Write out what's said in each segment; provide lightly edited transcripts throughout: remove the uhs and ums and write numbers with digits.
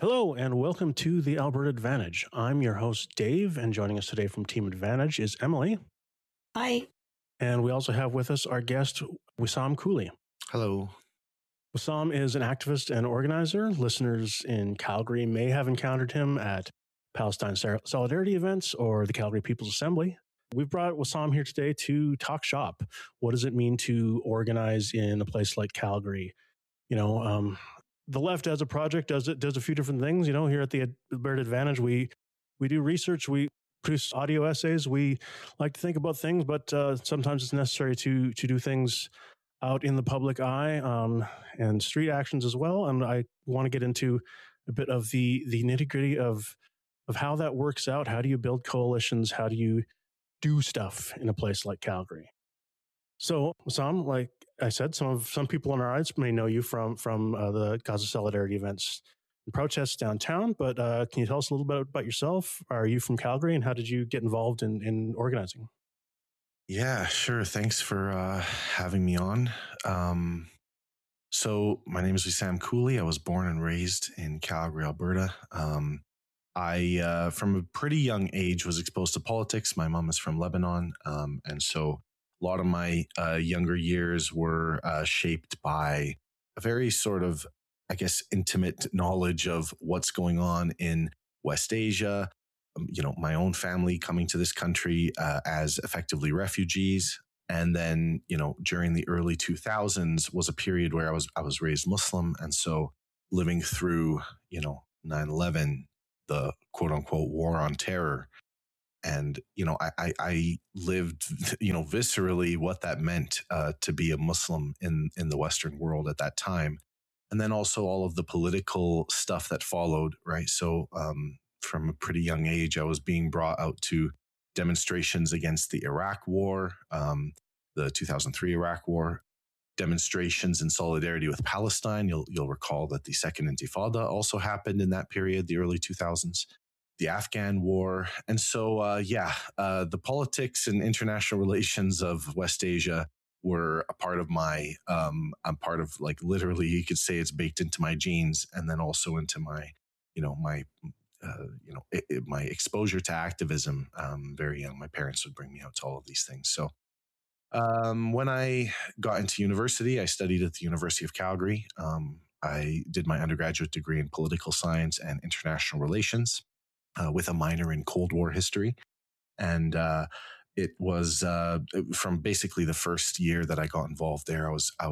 Hello, and welcome to the Alberta Advantage. I'm your host, Dave, and joining us today from Team Advantage is Emily. Hi. And we also have with us our guest, Wissam Cooley. Hello. Wissam is an activist and organizer. Listeners in Calgary may have encountered him at Palestine Solidarity events or the Calgary People's Assembly. We've brought Wissam here today to talk shop. What does it mean to organize in a place like Calgary? The left as a project does a few different things. Here at the Alberta Advantage, we do research, we produce audio essays, we like to think about things, but sometimes it's necessary to do things out in the public eye and street actions as well. And I want to get into a bit of the nitty-gritty of how that works out. How do you build coalitions? How do you do stuff in a place like Calgary? So, Wissam, like I said, some people in our audience may know you from the Gaza Solidarity events and protests downtown, but can you tell us a little bit about yourself? Are you from Calgary, and how did you get involved in organizing? Yeah, sure. Thanks for having me on. So my name is Wissam Cooley. I was born and raised in Calgary, Alberta. I, from a pretty young age, was exposed to politics. My mom is from Lebanon, and so a lot of my younger years were shaped by a very sort of, I guess, intimate knowledge of what's going on in West Asia. My own family coming to this country as effectively refugees. And then, during the early 2000s was a period where I was raised Muslim. And so living through, 9/11, the quote unquote war on terror. And, I lived, viscerally what that meant to be a Muslim in the Western world at that time. And then also all of the political stuff that followed, right? So from a pretty young age, I was being brought out to demonstrations against the Iraq War, the 2003 Iraq War, demonstrations in solidarity with Palestine. You'll recall that the Second Intifada also happened in that period, the early 2000s. The Afghan War. And so, the politics and international relations of West Asia were a part of I'm part of, like, literally, you could say it's baked into my genes, and then also into my, my exposure to activism. Very young, my parents would bring me out to all of these things. So, when I got into university, I studied at the University of Calgary. I did my undergraduate degree in political science and international relations, with a minor in Cold War history. And it was from basically the first year that I got involved there,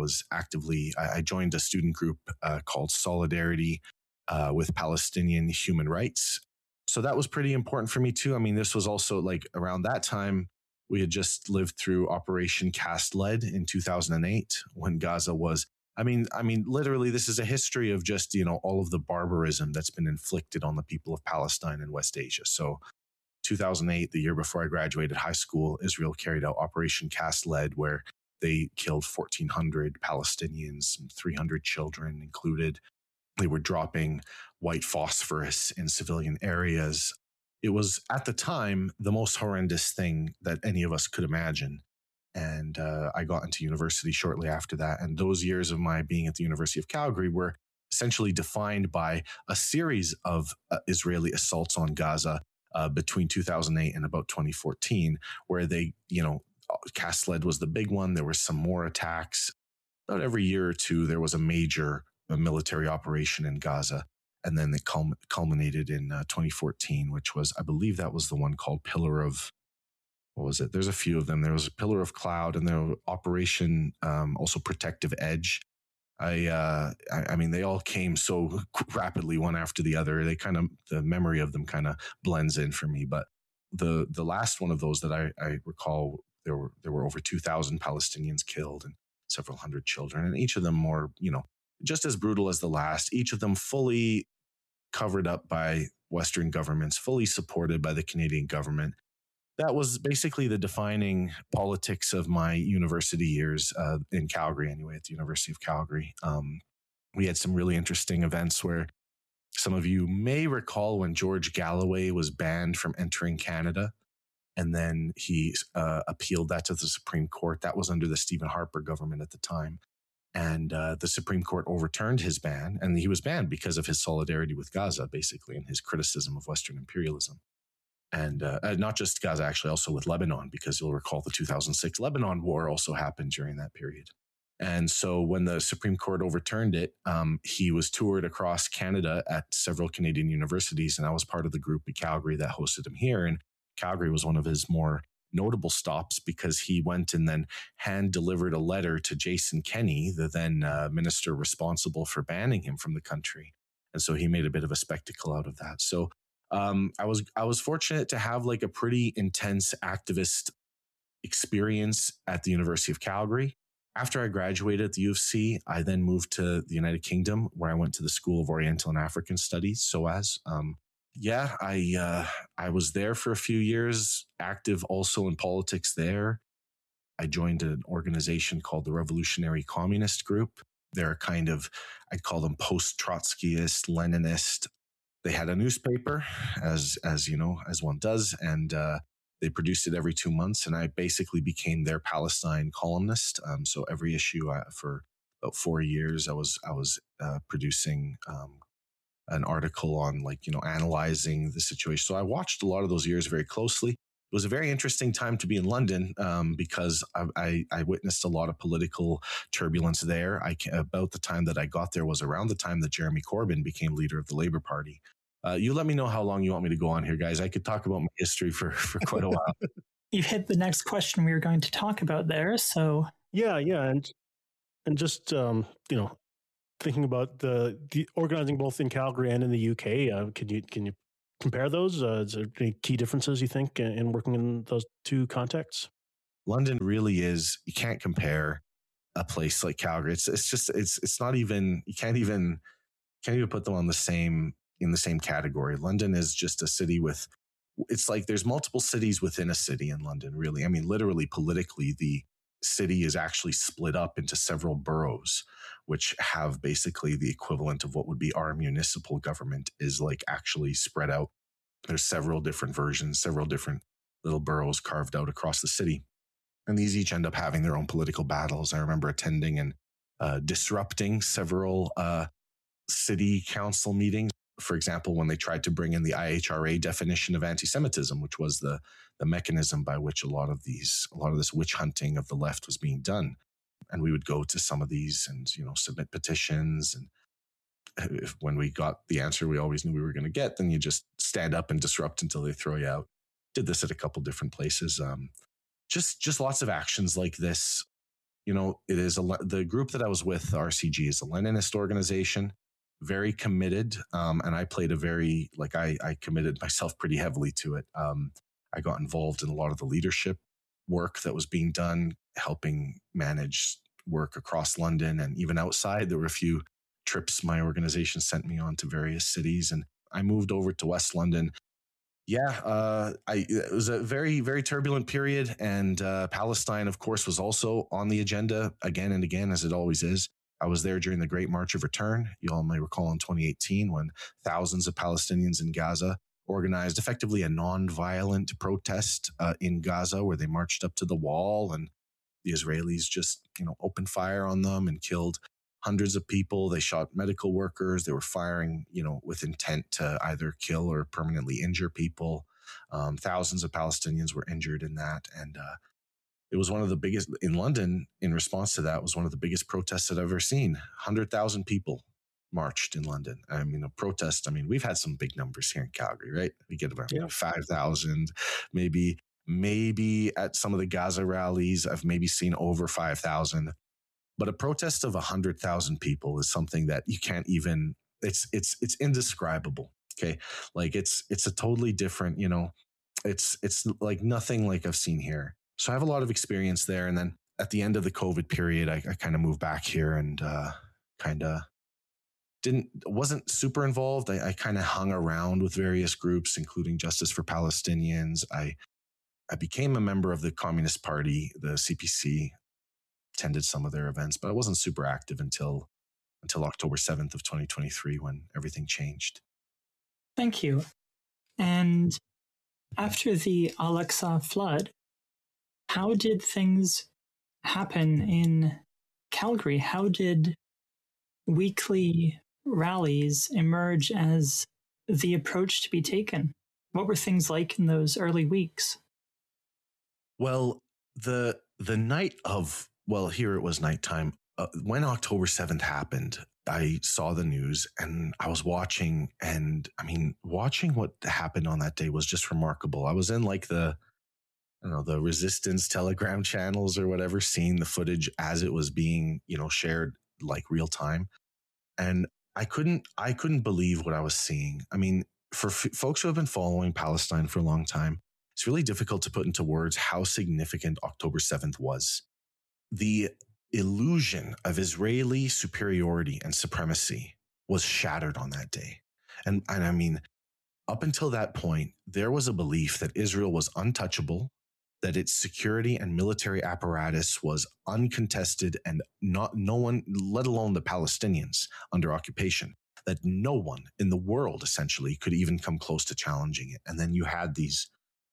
I joined a student group called Solidarity with Palestinian Human Rights. So that was pretty important for me too. I mean, this was also like around that time, we had just lived through Operation Cast Lead in 2008 when Gaza was, I mean, literally, this is a history of just, all of the barbarism that's been inflicted on the people of Palestine and West Asia. So 2008, the year before I graduated high school, Israel carried out Operation Cast Lead, where they killed 1,400 Palestinians and 300 children included. They were dropping white phosphorus in civilian areas. It was, at the time, the most horrendous thing that any of us could imagine. And I got into university shortly after that. And those years of my being at the University of Calgary were essentially defined by a series of Israeli assaults on Gaza between 2008 and about 2014, where they, Cast Lead was the big one. There were some more attacks. About every year or two, there was a major military operation in Gaza. And then it culminated in 2014, which was, I believe that was the one called Pillar of, what was it? There's a few of them. There was a Pillar of Cloud, and there was Operation, also Protective Edge. I mean, they all came so rapidly one after the other. The memory of them kind of blends in for me. But the last one of those that I recall, there were over 2,000 Palestinians killed and several hundred children, and each of them more, just as brutal as the last. Each of them fully covered up by Western governments, fully supported by the Canadian government. That was basically the defining politics of my university years in Calgary, anyway, at the University of Calgary. We had some really interesting events where some of you may recall when George Galloway was banned from entering Canada, and then he appealed that to the Supreme Court. That was under the Stephen Harper government at the time. And the Supreme Court overturned his ban, and he was banned because of his solidarity with Gaza, basically, and his criticism of Western imperialism. And not just Gaza, actually, also with Lebanon, because you'll recall the 2006 Lebanon war also happened during that period. And so when the Supreme Court overturned it, he was toured across Canada at several Canadian universities, and I was part of the group at Calgary that hosted him here. And Calgary was one of his more notable stops because he went and then hand delivered a letter to Jason Kenney, the then minister responsible for banning him from the country. And so he made a bit of a spectacle out of that. So I was fortunate to have like a pretty intense activist experience at the University of Calgary. After I graduated at the U of C, I then moved to the United Kingdom, where I went to the School of Oriental and African Studies, SOAS. I was there for a few years, active also in politics there. I joined an organization called the Revolutionary Communist Group. They're kind of, I'd call them post-Trotskyist, Leninist. They had a newspaper, as you know, as one does, and they produced it every 2 months, and I basically became their Palestine columnist. So every issue for about 4 years, I was producing an article on analyzing the situation. So I watched a lot of those years very closely. It was a very interesting time to be in London because I witnessed a lot of political turbulence there. About the time that I got there was around the time that Jeremy Corbyn became leader of the Labour Party. You let me know how long you want me to go on here, guys. I could talk about my history for quite a while. You hit the next question we were going to talk about there. So yeah, and just thinking about the organizing both in Calgary and in the UK, can you compare those? Is there any key differences you think in working in those two contexts? London really is. You can't compare a place like Calgary. It's not even. You can't even put them on in the same category. London is just a city with, it's like there's multiple cities within a city in London, really. I mean, literally, politically, the city is actually split up into several boroughs, which have basically the equivalent of what would be our municipal government is like actually spread out. There's several different versions, several different little boroughs carved out across the city. And these each end up having their own political battles. I remember attending and disrupting several city council meetings. For example, when they tried to bring in the IHRA definition of anti-Semitism, which was the mechanism by which a lot of this witch hunting of the left was being done. And we would go to some of these and, submit petitions. And when we got the answer we always knew we were going to get, then you just stand up and disrupt until they throw you out. Did this at a couple different places. Just lots of actions like this. It is the group that I was with, RCG, is a Leninist organization. Very committed. And I played I committed myself pretty heavily to it. I got involved in a lot of the leadership work that was being done, helping manage work across London and even outside. There were a few trips my organization sent me on to various cities, and I moved over to West London. Yeah, it was a very, very turbulent period, and Palestine, of course, was also on the agenda again and again, as it always is. I was there during the Great March of Return. You all may recall in 2018 when thousands of Palestinians in Gaza organized effectively a non-violent protest in Gaza where they marched up to the wall and the Israelis just, opened fire on them and killed hundreds of people. They shot medical workers. They were firing, with intent to either kill or permanently injure people. Thousands of Palestinians were injured in that. And it was one of the biggest in London. In response to that, was one of the biggest protests I've ever seen. 100,000 people marched in London. I mean, a protest. I mean, we've had some big numbers here in Calgary, right? We get about 5,000, maybe at some of the Gaza rallies, I've maybe seen over 5,000. But a protest of 100,000 people is something that you can't even. It's indescribable. Okay, like it's a totally different. It's like nothing like I've seen here. So I have a lot of experience there. And then at the end of the COVID period, I kind of moved back here and wasn't super involved. I kind of hung around with various groups, including Justice for Palestinians. I became a member of the Communist Party, the CPC, attended some of their events, but I wasn't super active until October 7th of 2023 when everything changed. Thank you. And after the Al-Aqsa flood, how did things happen in Calgary, how did weekly rallies emerge as the approach to be taken? What were things like in those early weeks? Well, the night of, well, here it was nighttime. When October 7th happened, I saw the news and I was watching, and I mean, watching what happened on that day was just remarkable. I was in like the Resistance Telegram channels or whatever, seeing the footage as it was being, shared like real time. And I couldn't believe what I was seeing. I mean, for folks who have been following Palestine for a long time, it's really difficult to put into words how significant October 7th was. The illusion of Israeli superiority and supremacy was shattered on that day. And I mean, up until that point, there was a belief that Israel was untouchable, that its security and military apparatus was uncontested, and no one, let alone the Palestinians under occupation, that no one in the world essentially could even come close to challenging it. And then you had these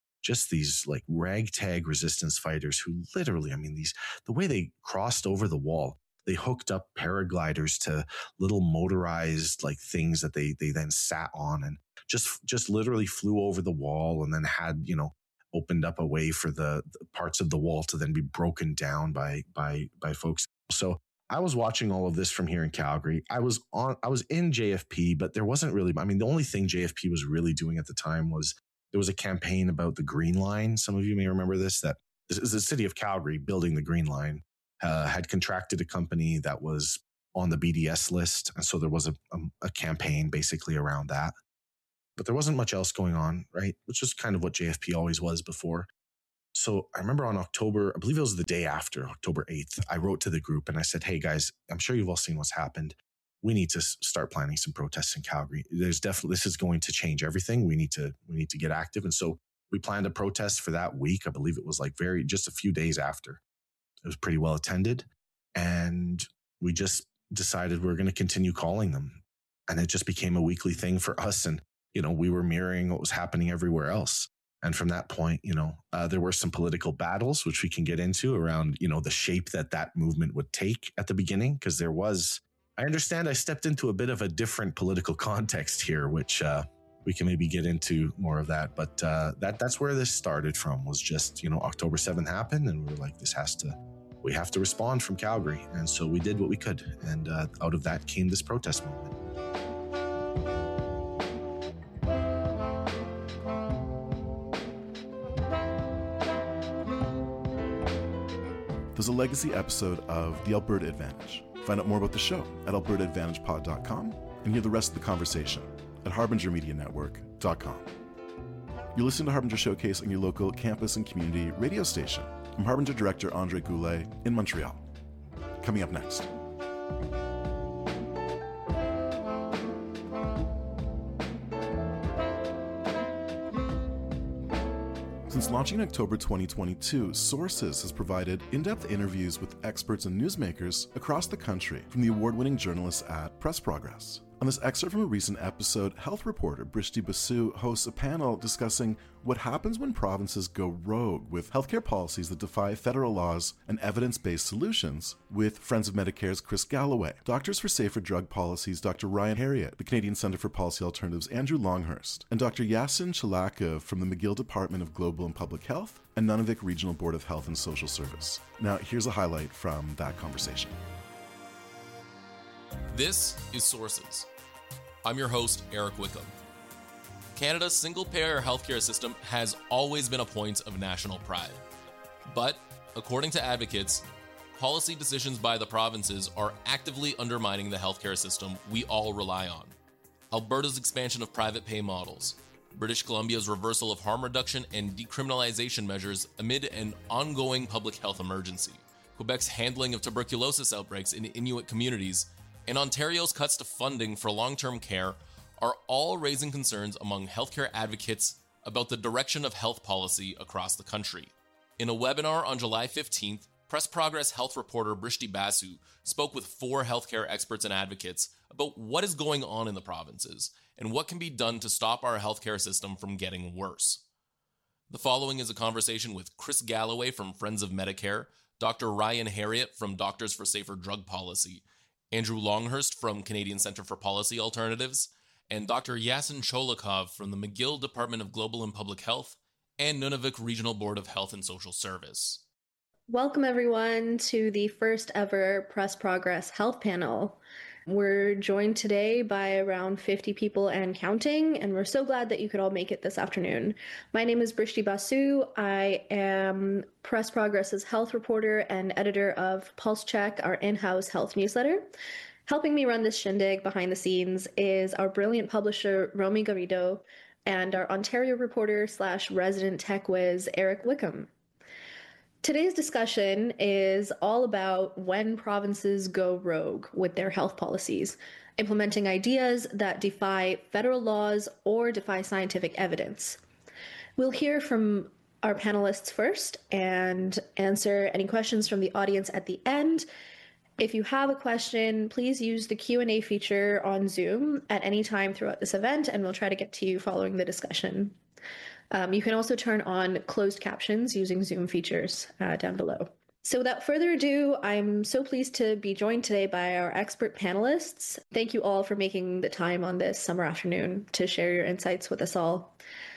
like ragtag resistance fighters who literally, I mean, the way they crossed over the wall, they hooked up paragliders to little motorized like things that they then sat on and just literally flew over the wall, and then had, opened up a way for the parts of the wall to then be broken down by folks. So I was watching all of this from here in Calgary. I was in JFP, but there wasn't really, I mean, the only thing JFP was really doing at the time was there was a campaign about the Green Line. Some of you may remember this, that this is the city of Calgary building the Green Line, had contracted a company that was on the BDS list. And so there was a campaign basically around that. But there wasn't much else going on, right? Which is kind of what JFP always was before. So I remember on October, I believe it was the day after, October 8th, I wrote to the group and I said, hey guys, I'm sure you've all seen what's happened. We need to start planning some protests in Calgary. This is going to change everything. We need to get active. And so we planned a protest for that week. I believe it was like just a few days after. It was pretty well attended. And we just decided we're going to continue calling them. And it just became a weekly thing for us. And we were mirroring what was happening everywhere else. And from that point, there were some political battles, which we can get into around, the shape that movement would take at the beginning. Because I understand I stepped into a bit of a different political context here, which we can maybe get into more of that. But that's where this started from, was just, October 7th happened and we were like, we have to respond from Calgary. And so we did what we could. And out of that came this protest movement. There's a legacy episode of The Alberta Advantage. Find out more about the show at albertaadvantagepod.com and hear the rest of the conversation at harbingermedianetwork.com. You listen to Harbinger Showcase on your local campus and community radio station. I'm Harbinger Director Andre Goulet in Montreal. Coming up next. Since launching in October 2022, Sources has provided in-depth interviews with experts and newsmakers across the country from the award-winning journalists at Press Progress. On this excerpt from a recent episode, health reporter Brishti Basu hosts a panel discussing what happens when provinces go rogue with healthcare policies that defy federal laws and evidence-based solutions, with Friends of Medicare's Chris Galloway, Doctors for Safer Drug Policies Dr. Ryan Harriott, the Canadian Centre for Policy Alternatives Andrew Longhurst, and Dr. Yasin Chalakov from the McGill Department of Global and Public Health and Nunavik Regional Board of Health and Social Service. Now, here's a highlight from that conversation. This is Sources. I'm your host, Eric Wickham. Canada's single-payer healthcare system has always been a point of national pride. But, according to advocates, policy decisions by the provinces are actively undermining the healthcare system we all rely on. Alberta's expansion of private pay models, British Columbia's reversal of harm reduction and decriminalization measures amid an ongoing public health emergency, Quebec's handling of tuberculosis outbreaks in Inuit communities, and Ontario's cuts to funding for long-term care are all raising concerns among healthcare advocates about the direction of health policy across the country. In a webinar on July 15th, Press Progress health reporter Brishti Basu spoke with 4 healthcare experts and advocates about what is going on in the provinces and what can be done to stop our healthcare system from getting worse. The following is a conversation with Chris Galloway from Friends of Medicare, Dr. Ryan Harriott from Doctors for Safer Drug Policy, Andrew Longhurst from Canadian Centre for Policy Alternatives, and Dr. Yasin Cholikov from the McGill Department of Global and Public Health and Nunavik Regional Board of Health and Social Service. Welcome, everyone, to the first ever Press Progress Health Panel. We're joined today by around 50 people and counting, and we're so glad that you could all make it this afternoon. My name is Brishti Basu. I am Press Progress's health reporter and editor of Pulse Check, our in-house health newsletter. Helping me run this shindig behind the scenes is our brilliant publisher, Romy Garrido, and our Ontario reporter / resident tech whiz, Eric Wickham. Today's discussion is all about when provinces go rogue with their health policies, implementing ideas that defy federal laws or defy scientific evidence. We'll hear from our panelists first and answer any questions from the audience at the end. If you have a question, please use the Q&A feature on Zoom at any time throughout this event, and we'll try to get to you following the discussion. You can also turn on closed captions using Zoom features down below. So without further ado, I'm so pleased to be joined today by our expert panelists. Thank you all for making the time on this summer afternoon to share your insights with us all.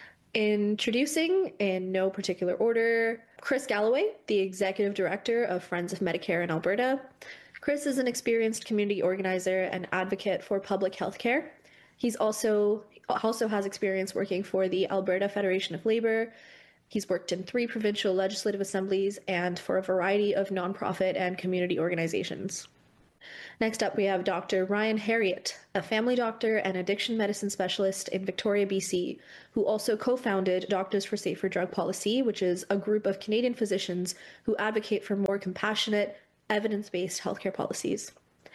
Introducing, in no particular order, Chris Galloway, the Executive Director of Friends of Medicare in Alberta. Chris is an experienced community organizer and advocate for public health care. He's also has experience working for the Alberta Federation of Labour. He's worked in 3 provincial legislative assemblies and for a variety of nonprofit and community organizations. Next up, we have Dr. Ryan Harriott, a family doctor and addiction medicine specialist in Victoria, BC, who also co-founded Doctors for Safer Drug Policy, which is a group of Canadian physicians who advocate for more compassionate, evidence-based healthcare policies.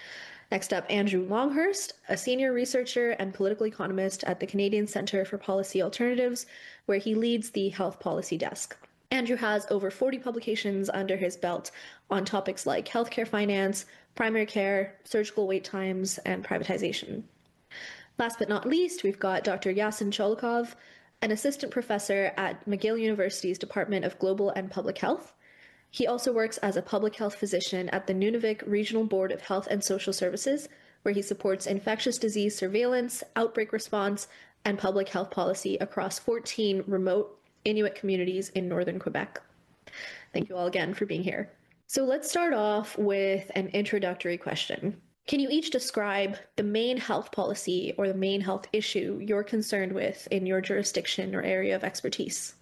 Next up, Andrew Longhurst, a senior researcher and political economist at the Canadian Centre for Policy Alternatives, where he leads the health policy desk. Andrew has over 40 publications under his belt on topics like healthcare finance, primary care, surgical wait times, and privatization. Last but not least, we've got Dr. Yasin Cholikov, an assistant professor at McGill University's Department of Global and Public Health. He also works as a public health physician at the Nunavik Regional Board of Health and Social Services, where he supports infectious disease surveillance, outbreak response, and public health policy across 14 remote Inuit communities in northern Quebec. Thank you all again for being here. So let's start off with an introductory question. Can you each describe the main health policy or the main health issue you're concerned with in your jurisdiction or area of expertise?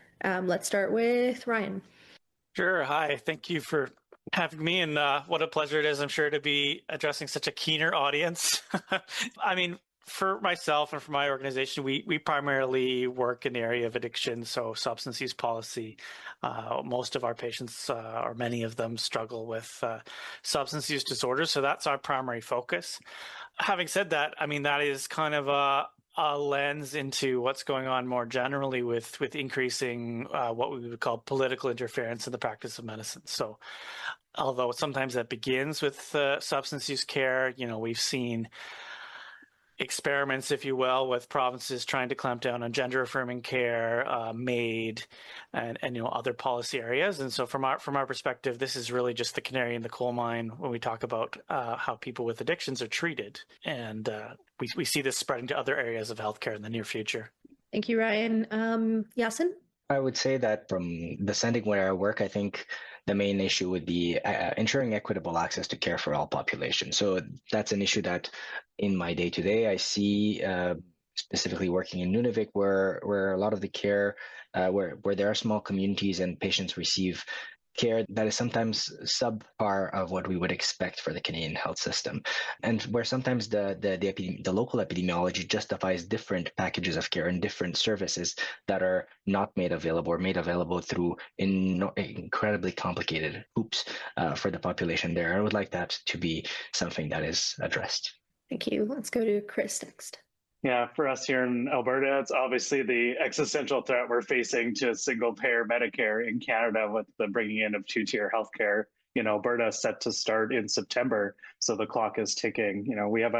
Let's start with Ryan. Sure. Hi. Thank you for having me, and what a pleasure it is, I'm sure, to be addressing such a keener audience. I mean, for myself and for my organization, we primarily work in the area of addiction, so substance use policy. Most of our patients, or many of them, struggle with substance use disorders, so that's our primary focus. Having said that, I mean, that is kind of a lens into what's going on more generally with increasing what we would call political interference in the practice of medicine. So although sometimes that begins with substance use care, we've seen experiments, if you will, with provinces trying to clamp down on gender affirming care, MAID, and other policy areas. And so from our perspective, this is really just the canary in the coal mine when we talk about how people with addictions are treated. And we see this spreading to other areas of healthcare in the near future. Thank you, Ryan. Yasin? I would say that from the setting where I work, I think the main issue would be ensuring equitable access to care for all populations. So that's an issue that in my day-to-day I see, specifically working in Nunavik, where a lot of the care, where there are small communities and patients receive care that is sometimes subpar of what we would expect for the Canadian health system, and where sometimes the local epidemiology justifies different packages of care and different services that are not made available or made available through incredibly complicated hoops for the population there. I would like that to be something that is addressed. Thank you. Let's go to Chris next. Yeah, for us here in Alberta, it's obviously the existential threat we're facing to single-payer Medicare in Canada with the bringing in of two-tier healthcare. Alberta set to start in September, so the clock is ticking. We have a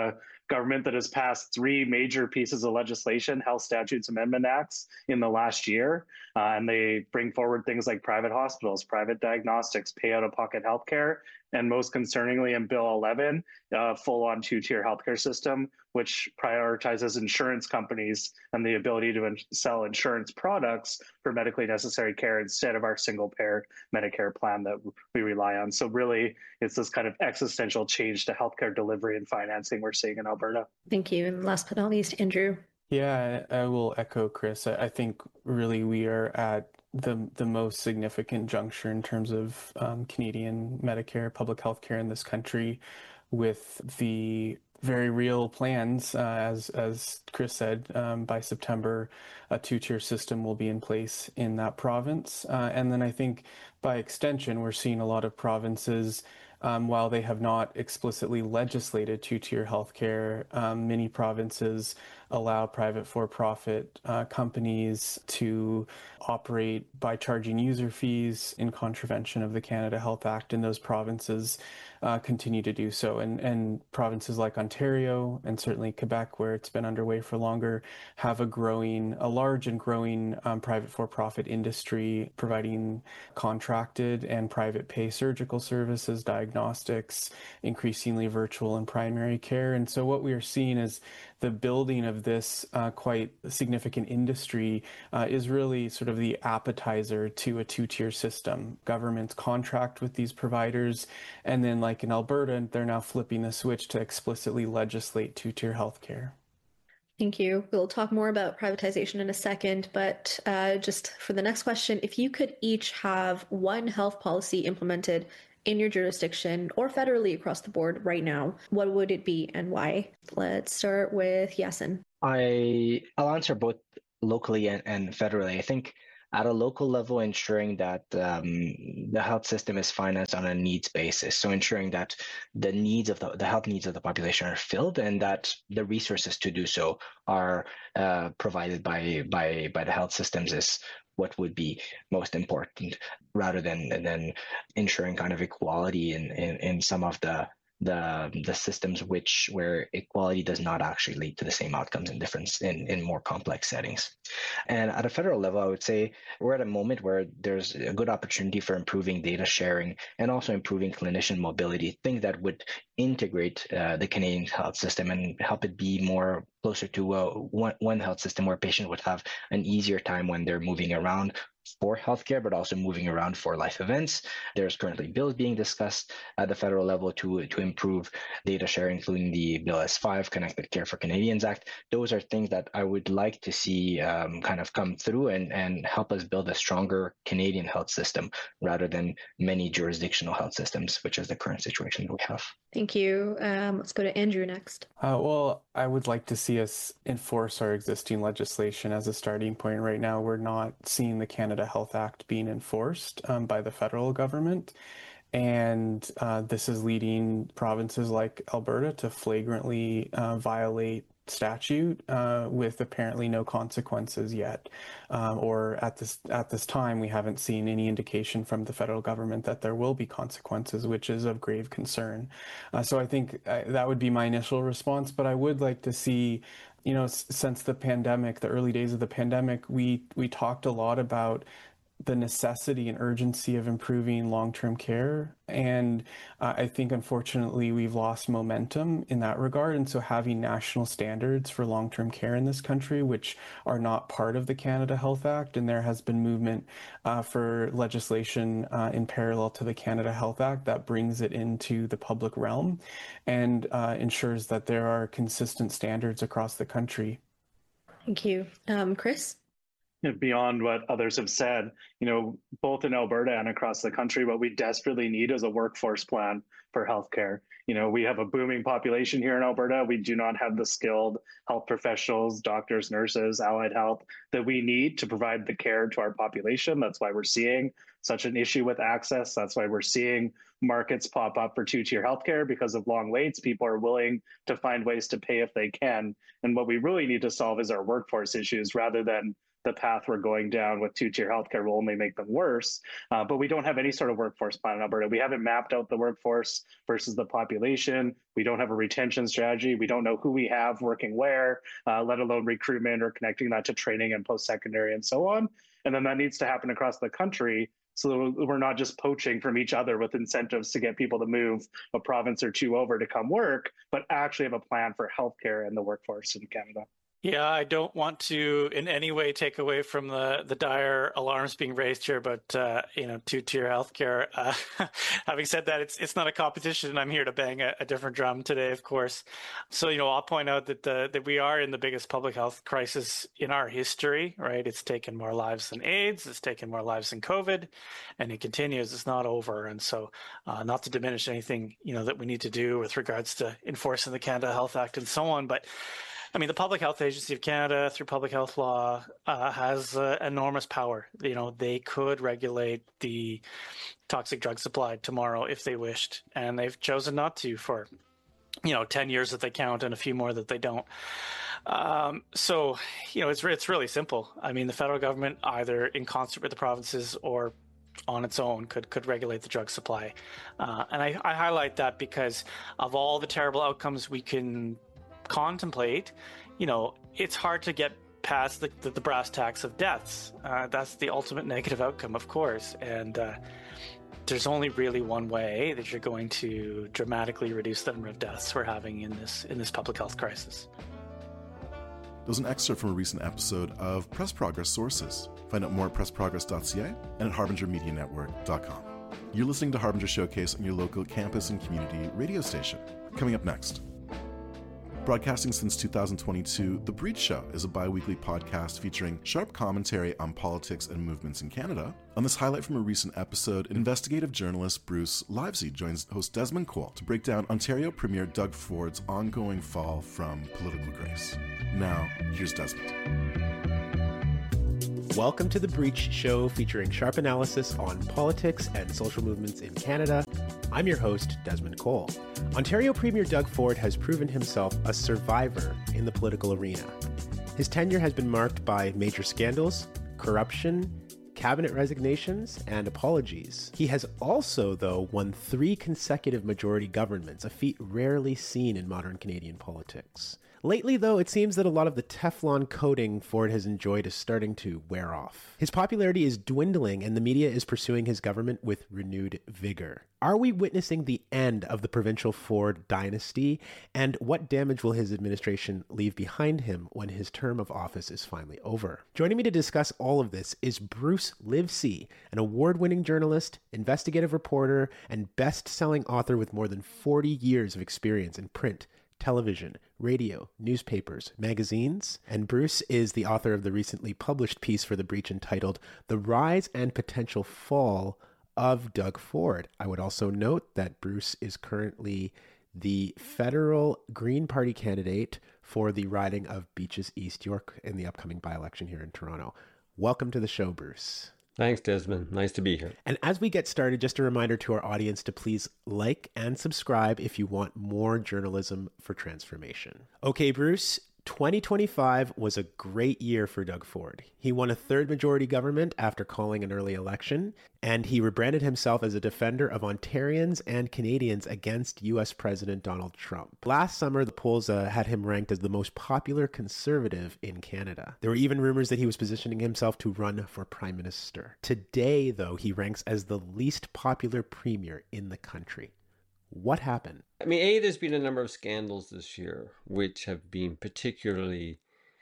government that has passed 3 major pieces of legislation, Health Statutes Amendment Acts, in the last year. And they bring forward things like private hospitals, private diagnostics, pay out-of-pocket healthcare, and most concerningly in Bill 11, full-on 2-tier healthcare system, which prioritizes insurance companies and the ability to sell insurance products for medically necessary care instead of our single-payer Medicare plan that we rely on. So really, it's this kind of existential change to healthcare delivery and financing we're seeing in Alberta. Thank you. And last but not least, Andrew. Yeah, I will echo Chris. I think really we are at the most significant juncture in terms of Canadian Medicare, public health care in this country, with the very real plans, as Chris said, by September, a 2-tier system will be in place in that province. And then I think by extension, we're seeing a lot of provinces, while they have not explicitly legislated 2-tier healthcare, many provinces allow private for-profit companies to operate by charging user fees in contravention of the Canada Health Act, and those provinces continue to do so. And provinces like Ontario and certainly Quebec, where it's been underway for longer, have a large and growing private for-profit industry providing contracted and private pay surgical services, diagnostics, increasingly virtual and primary care. And so what we are seeing is the building of this quite significant industry is really sort of the appetizer to a 2-tier system. Governments contract with these providers, and then like in Alberta, they're now flipping the switch to explicitly legislate 2-tier healthcare. Thank you. We'll talk more about privatization in a second, but just for the next question, if you could each have one health policy implemented in your jurisdiction or federally across the board right now, what would it be and why? Let's start with Yasin. I'll answer both locally and federally. I think at a local level, ensuring that the health system is financed on a needs basis. So ensuring that the needs of the health needs of the population are filled, and that the resources to do so are provided by the health systems is what would be most important, rather than ensuring kind of equality in some of the systems where equality does not actually lead to the same outcomes in more complex settings. And at a federal level, I would say we're at a moment where there's a good opportunity for improving data sharing and also improving clinician mobility, things that would integrate the Canadian health system and help it be more closer to one health system where patients would have an easier time when they're moving around for healthcare, but also moving around for life events. There's currently bills being discussed at the federal level to improve data sharing, including the Bill S5, Connected Care for Canadians Act. Those are things that I would like to see kind of come through and help us build a stronger Canadian health system rather than many jurisdictional health systems, which is the current situation that we have. Thank you. Let's go to Andrew next. Well, I would like to see us enforce our existing legislation as a starting point. Right now, we're not seeing the Canada Health Act being enforced by the federal government. And this is leading provinces like Alberta to flagrantly violate statute with apparently no consequences yet, or at this time we haven't seen any indication from the federal government that there will be consequences, which is of grave concern. So I think that would be my initial response, but I would like to see, since the pandemic, the early days of the pandemic, we talked a lot about the necessity and urgency of improving long-term care. And I think, unfortunately, we've lost momentum in that regard. And so having national standards for long-term care in this country, which are not part of the Canada Health Act, and there has been movement for legislation in parallel to the Canada Health Act that brings it into the public realm and ensures that there are consistent standards across the country. Thank you. Chris? Beyond what others have said, both in Alberta and across the country, what we desperately need is a workforce plan for healthcare. We have a booming population here in Alberta. We do not have the skilled health professionals, doctors, nurses, allied health that we need to provide the care to our population. That's why we're seeing such an issue with access. That's why we're seeing markets pop up for 2-tier healthcare because of long waits. People are willing to find ways to pay if they can. And what we really need to solve is our workforce issues rather than the path we're going down with two-tier healthcare will only make them worse. But we don't have any sort of workforce plan in Alberta. We haven't mapped out the workforce versus the population. We don't have a retention strategy. We don't know who we have working where, let alone recruitment or connecting that to training and post-secondary and so on. And then that needs to happen across the country, so that we're not just poaching from each other with incentives to get people to move a province or two over to come work, but actually have a plan for healthcare and the workforce in Canada. Yeah, I don't want to in any way take away from the dire alarms being raised here, but two-tier healthcare. Having said that, it's not a competition. I'm here to bang a different drum today, of course. So I'll point out that we are in the biggest public health crisis in our history. Right, it's taken more lives than AIDS. It's taken more lives than COVID, and it continues. It's not over. And so, not to diminish anything that we need to do with regards to enforcing the Canada Health Act and so on, but I mean, the Public Health Agency of Canada, through public health law, has enormous power. They could regulate the toxic drug supply tomorrow if they wished, and they've chosen not to for, 10 years that they count and a few more that they don't. So, it's really simple. I mean, the federal government, either in concert with the provinces or on its own, could regulate the drug supply. And I highlight that because of all the terrible outcomes we can contemplate, it's hard to get past the brass tacks of deaths. That's the ultimate negative outcome, of course. And there's only really one way that you're going to dramatically reduce the number of deaths we're having in this public health crisis. That was an excerpt from a recent episode of Press Progress Sources. Find out more at pressprogress.ca and at harbingermedianetwork.com. You're listening to Harbinger Showcase on your local campus and community radio station. Coming up next. Broadcasting since 2022, The Breach Show is a bi-weekly podcast featuring sharp commentary on politics and movements in Canada. On this highlight from a recent episode, investigative journalist Bruce Livesey joins host Desmond Cole to break down Ontario Premier Doug Ford's ongoing fall from political grace. Now, here's Desmond. Welcome to The Breach Show, featuring sharp analysis on politics and social movements in Canada. I'm your host, Desmond Cole. Ontario Premier Doug Ford has proven himself a survivor in the political arena. His tenure has been marked by major scandals, corruption, cabinet resignations, and apologies. He has also, though, won 3 consecutive majority governments, a feat rarely seen in modern Canadian politics. Lately, though, it seems that a lot of the Teflon coating Ford has enjoyed is starting to wear off. His popularity is dwindling, and the media is pursuing his government with renewed vigor. Are we witnessing the end of the provincial Ford dynasty? And what damage will his administration leave behind him when his term of office is finally over? Joining me to discuss all of this is Bruce Livesey, an award-winning journalist, investigative reporter, and best-selling author with more than 40 years of experience in print, television, radio, newspapers, magazines, and Bruce is the author of the recently published piece for The Breach entitled The Rise and Potential Fall of Doug Ford. I would also note that Bruce is currently the federal Green Party candidate for the riding of Beaches East York in the upcoming by-election here in Toronto. Welcome to the show, Bruce. Thanks, Desmond. Nice to be here. And as we get started, just a reminder to our audience to please like and subscribe if you want more journalism for transformation. Okay, Bruce, 2025 was a great year for Doug Ford. He won a 3rd majority government after calling an early election, and he rebranded himself as a defender of Ontarians and Canadians against U.S. President Donald Trump. Last summer, the polls had him ranked as the most popular conservative in Canada. There were even rumors that he was positioning himself to run for prime minister. Today, though, he ranks as the least popular premier in the country. What happened? I mean, there's been a number of scandals this year which have been particularly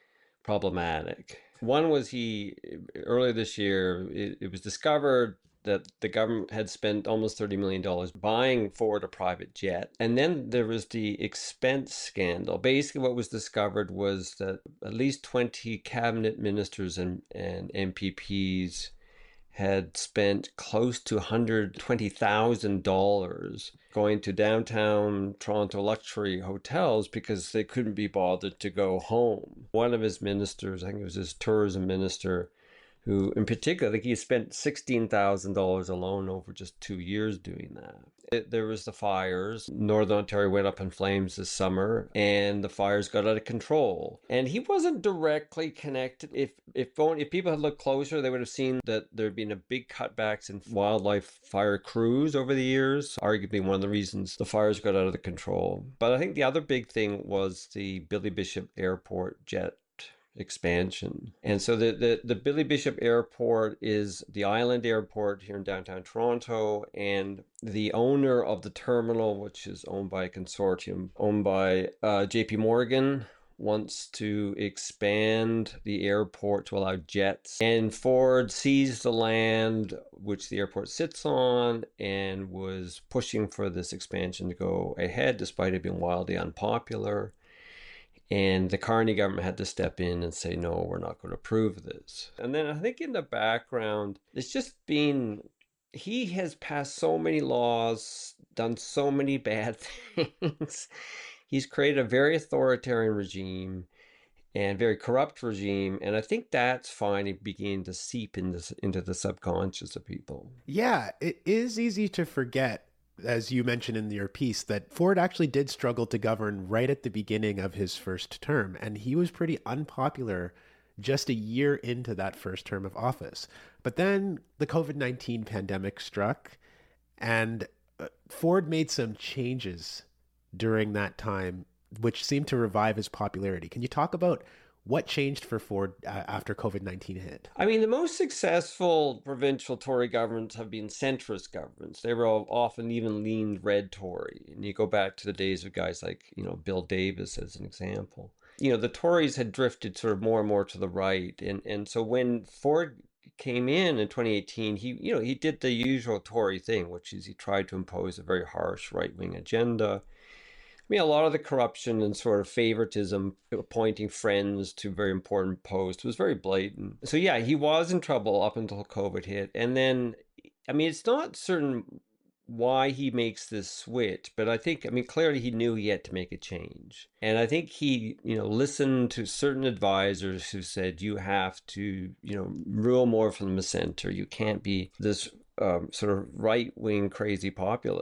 problematic. One was earlier this year, it was discovered that the government had spent almost $30 million buying Ford a private jet. And then there was the expense scandal. Basically, what was discovered was that at least 20 cabinet ministers and MPPs had spent close to $120,000 going to downtown Toronto luxury hotels because they couldn't be bothered to go home. One of his ministers, I think it was his tourism minister, who in particular, I think he spent $16,000 alone over just 2 years doing that. There was the fires. Northern Ontario went up in flames this summer, and the fires got out of control. And he wasn't directly connected. If people had looked closer, they would have seen that there had been a big cutbacks in wildlife fire crews over the years, arguably one of the reasons the fires got out of control. But I think the other big thing was the Billy Bishop Airport jet expansion. And so the Billy Bishop Airport is the island airport here in downtown Toronto, and the owner of the terminal, which is owned by a consortium owned by JP Morgan, wants to expand the airport to allow jets. And Ford seized the land which the airport sits on and was pushing for this expansion to go ahead despite it being wildly unpopular. And the Carney government had to step in and say, no, we're not going to approve this. And then I think in the background, it's just been, he has passed so many laws, done so many bad things. He's created a very authoritarian regime and very corrupt regime. And I think that's finally beginning to seep into the subconscious of people. Yeah, it is easy to forget, as you mentioned in your piece, that Ford actually did struggle to govern right at the beginning of his first term, and he was pretty unpopular just a year into that first term of office. But then the COVID-19 pandemic struck, and Ford made some changes during that time, which seemed to revive his popularity. Can you talk about what changed for Ford after COVID-19 hit? I mean, the most successful provincial Tory governments have been centrist governments. They were often even leaned red Tory. And you go back to the days of guys like, Bill Davis as an example. The Tories had drifted sort of more and more to the right. And so when Ford came in 2018, he did the usual Tory thing, which is he tried to impose a very harsh right-wing agenda. I mean, a lot of the corruption and sort of favoritism, appointing friends to very important posts, was very blatant. So yeah, he was in trouble up until COVID hit. And then, I mean, it's not certain why he makes this switch, but clearly he knew he had to make a change. And I think he, listened to certain advisors who said, you have to, rule more from the center. You can't be this sort of right-wing crazy populist.